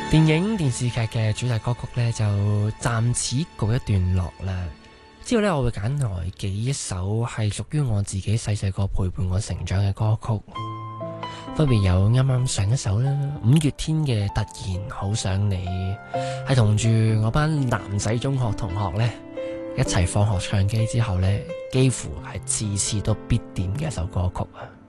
電影電視劇嘅主題歌曲呢，就暫時告一段落啦。之後呢，我會揀來幾首係屬於我自己細細個陪伴我成長嘅歌曲，分別有啱啱上一首啦，五月天嘅《突然好想你》，係同住我班男仔中學同學呢一齊放學唱機之後呢，幾乎係次次都必點嘅一首歌曲啊！